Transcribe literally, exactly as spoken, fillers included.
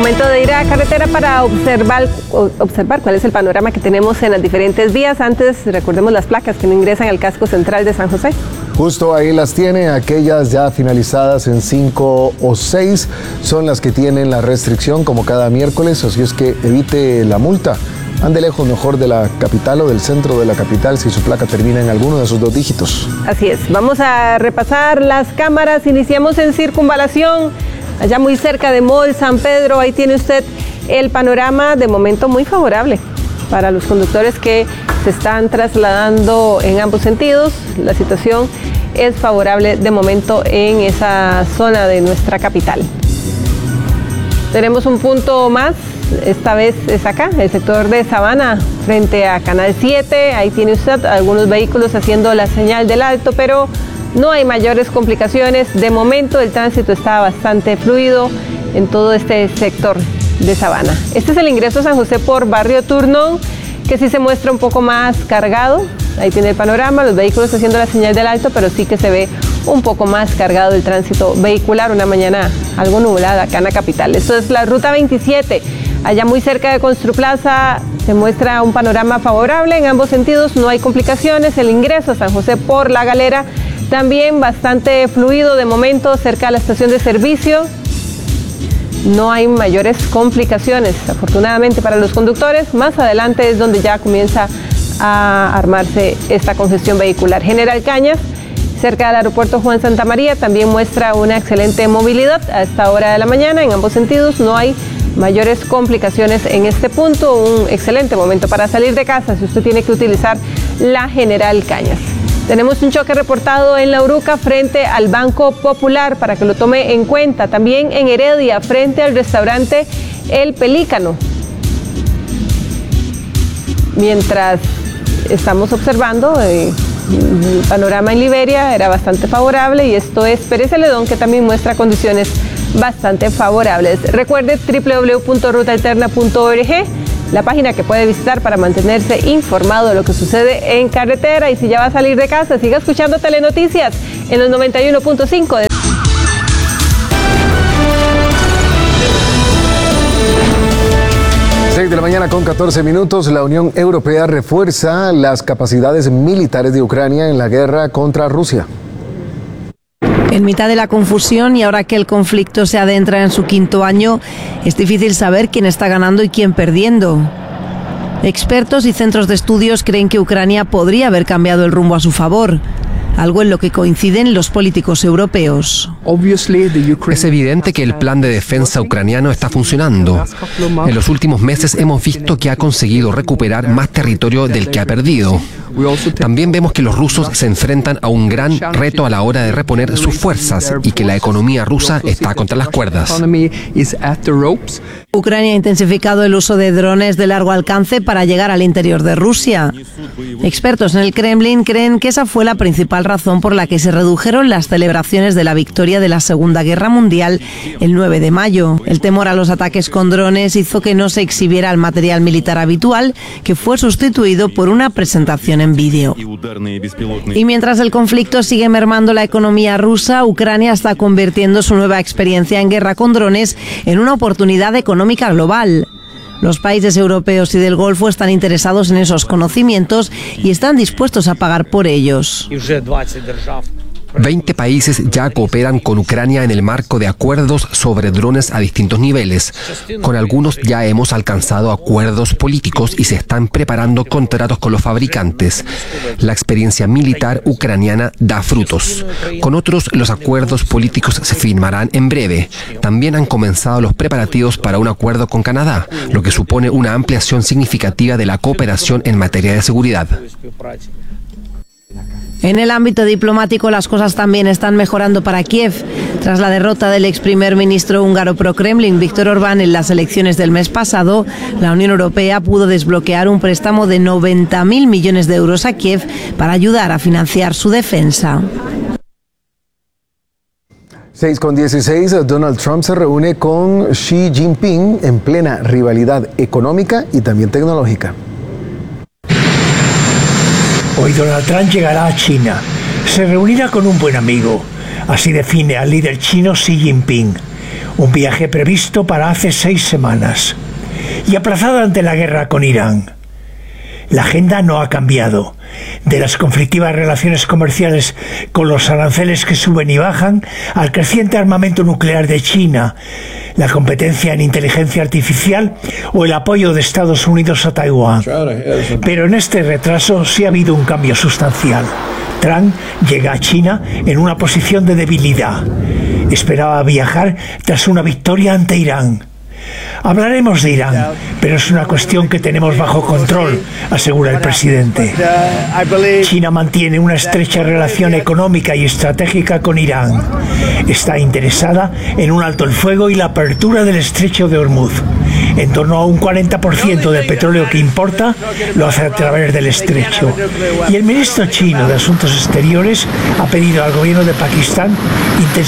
Momento de ir a carretera para observar, observar cuál es el panorama que tenemos en las diferentes vías. Antes, recordemos las placas que no ingresan al casco central de San José. Justo ahí las tiene, aquellas ya finalizadas en cinco o seis son las que tienen la restricción como cada miércoles, así es que evite la multa. Ande lejos mejor de la capital o del centro de la capital si su placa termina en alguno de esos dos dígitos. Así es, vamos a repasar las cámaras. Iniciamos en Circunvalación, allá muy cerca de Mall San Pedro. Ahí tiene usted el panorama, de momento muy favorable para los conductores que se están trasladando en ambos sentidos. La situación es favorable de momento en esa zona de nuestra capital. Tenemos un punto más. Esta vez es acá, el sector de Sabana, frente a Canal siete. Ahí tiene usted algunos vehículos haciendo la señal del alto, pero no hay mayores complicaciones. De momento el tránsito está bastante fluido en todo este sector de Sabana. Este es el ingreso a San José por Barrio Turnón, que sí se muestra un poco más cargado. Ahí tiene el panorama, los vehículos haciendo la señal del alto, pero sí que se ve un poco más cargado el tránsito vehicular. Una mañana algo nublada acá en la capital. Esto es la ruta veintisiete. Allá muy cerca de Construplaza se muestra un panorama favorable en ambos sentidos, no hay complicaciones. El ingreso a San José por La Galera también bastante fluido de momento, cerca de la estación de servicio. No hay mayores complicaciones, afortunadamente para los conductores. Más adelante es donde ya comienza a armarse esta congestión vehicular. General Cañas, cerca del aeropuerto Juan Santamaría, también muestra una excelente movilidad a esta hora de la mañana. En ambos sentidos no hay mayores complicaciones en este punto. Un excelente momento para salir de casa si usted tiene que utilizar la General Cañas. Tenemos un choque reportado en La Uruca frente al Banco Popular para que lo tome en cuenta. También en Heredia frente al restaurante El Pelícano. Mientras estamos observando, eh, el panorama en Liberia era bastante favorable, y esto es Pérez Celedón, que también muestra condiciones bastante favorables. Recuerde doble u doble u doble u punto ruta alterna punto org, la página que puede visitar para mantenerse informado de lo que sucede en carretera. Y si ya va a salir de casa, siga escuchando Telenoticias en los noventa y uno punto cinco de... seis de la mañana con catorce minutos, la Unión Europea refuerza las capacidades militares de Ucrania en la guerra contra Rusia. En mitad de la confusión y ahora que el conflicto se adentra en su quinto año, es difícil saber quién está ganando y quién perdiendo. Expertos y centros de estudios creen que Ucrania podría haber cambiado el rumbo a su favor, algo en lo que coinciden los políticos europeos. Es evidente que el plan de defensa ucraniano está funcionando. En los últimos meses hemos visto que ha conseguido recuperar más territorio del que ha perdido. También vemos que los rusos se enfrentan a un gran reto a la hora de reponer sus fuerzas y que la economía rusa está contra las cuerdas. Ucrania ha intensificado el uso de drones de largo alcance para llegar al interior de Rusia. Expertos en el Kremlin creen que esa fue la principal razón por la que se redujeron las celebraciones de la victoria de la Segunda Guerra Mundial el nueve de mayo. El temor a los ataques con drones hizo que no se exhibiera el material militar habitual, que fue sustituido por una presentación en vídeo. Y mientras el conflicto sigue mermando la economía rusa, Ucrania está convirtiendo su nueva experiencia en guerra con drones en una oportunidad económica global. Los países europeos y del Golfo están interesados en esos conocimientos y están dispuestos a pagar por ellos. veinte países ya cooperan con Ucrania en el marco de acuerdos sobre drones a distintos niveles. Con algunos ya hemos alcanzado acuerdos políticos y se están preparando contratos con los fabricantes. La experiencia militar ucraniana da frutos. Con otros, los acuerdos políticos se firmarán en breve. También han comenzado los preparativos para un acuerdo con Canadá, lo que supone una ampliación significativa de la cooperación en materia de seguridad. En el ámbito diplomático, las cosas también están mejorando para Kiev. Tras la derrota del ex primer ministro húngaro pro-Kremlin, Viktor Orbán, en las elecciones del mes pasado, la Unión Europea pudo desbloquear un préstamo de noventa mil millones de euros a Kiev para ayudar a financiar su defensa. seis con dieciséis, Donald Trump se reúne con Xi Jinping en plena rivalidad económica y también tecnológica. Hoy Donald Trump llegará a China. Se reunirá con un buen amigo. Así define al líder chino Xi Jinping. un viaje previsto para hace seis semanas y aplazado ante la guerra con Irán. La agenda no ha cambiado. De las conflictivas relaciones comerciales con los aranceles que suben y bajan, al creciente armamento nuclear de China, la competencia en inteligencia artificial o el apoyo de Estados Unidos a Taiwán. Pero en este retraso sí ha habido un cambio sustancial. Trump llega a China en una posición de debilidad. Esperaba viajar tras una victoria ante Irán. Hablaremos de Irán, pero es una cuestión que tenemos bajo control, asegura el presidente. China mantiene una estrecha relación económica y estratégica con Irán. Está interesada en un alto el fuego y la apertura del estrecho de Hormuz. En torno a un cuarenta por ciento del petróleo que importa lo hace a través del estrecho. Y el ministro chino de Asuntos Exteriores ha pedido al gobierno de Pakistán intensificar